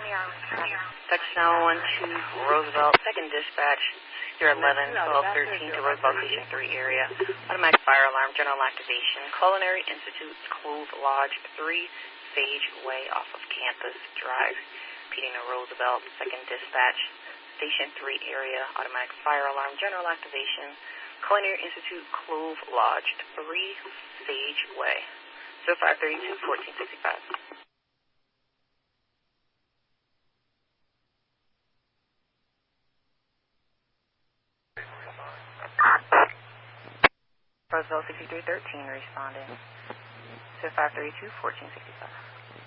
Touchdown 12 Roosevelt, second dispatch, 11-12-13 to Roosevelt Station 3 area. Automatic fire alarm, general activation. Culinary Institute, Clove Lodge 3, Sage Way off of Campus Drive. Repeating to Roosevelt, second dispatch, Station 3 area. Automatic fire alarm, general activation. Culinary Institute, Clove Lodge 3, Sage Way. 0532-1465. Roosevelt 6313 responding. 0532-1465.